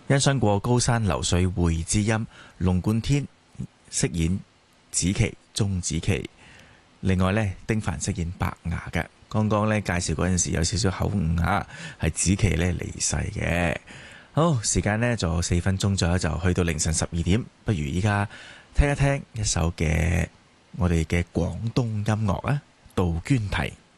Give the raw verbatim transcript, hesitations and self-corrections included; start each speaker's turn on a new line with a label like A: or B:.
A: 欣賞過高山流水會知音，龍貫天飾演子期、鐘子期，另外呢，丁凡飾演白牙嘅。剛剛呢介紹嗰陣時有少少口誤啊，係子期呢離世嘅。好，時間呢就四分鐘左右就去到凌晨十二點，不如依家聽一聽一首嘅我哋嘅廣東音樂啊，杜鵑提。